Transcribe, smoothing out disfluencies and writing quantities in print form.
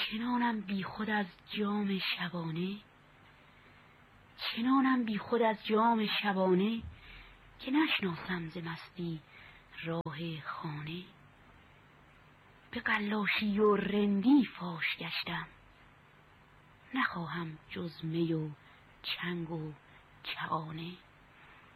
چنانم بی خود از جام شبانه، چنانم بی خود از جام شبانه، که نشناسم ز مستی راه خانه. به قلاشی و رندی فاش گشتم، نخواهم جز می و چنگ و چغانه.